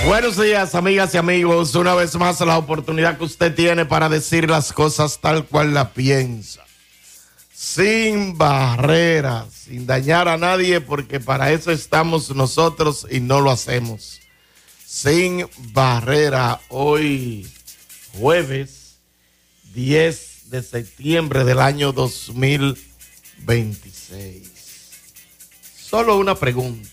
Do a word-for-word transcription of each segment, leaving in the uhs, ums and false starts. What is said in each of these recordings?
Buenos días, amigas y amigos. Una vez más, la oportunidad que usted tiene para decir las cosas tal cual la piensa. Sin barreras, sin dañar a nadie, porque para eso estamos nosotros y no lo hacemos. Sin barrera, hoy jueves diez de septiembre del año dos mil veintiséis. Solo una pregunta.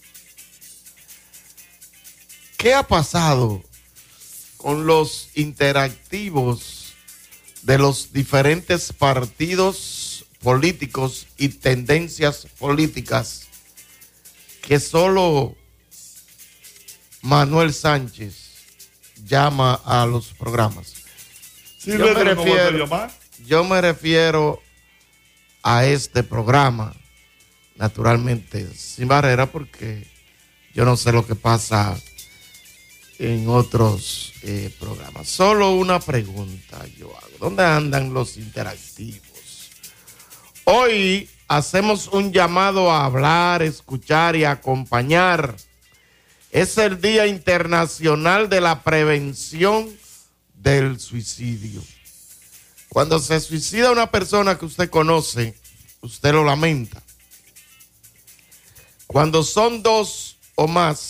¿Qué ha pasado con los interactivos de los diferentes partidos políticos y tendencias políticas que solo Manuel Sánchez llama a los programas? Sí, yo, me refiero, yo me refiero a este programa, naturalmente, sin barrera, porque yo no sé lo que pasa en otros eh, programas. Solo una pregunta yo hago. ¿Dónde andan los interactivos? Hoy hacemos un llamado a hablar, escuchar y acompañar. Es el Día Internacional de la Prevención del Suicidio. Cuando se suicida una persona que usted conoce, usted lo lamenta. Cuando son dos o más,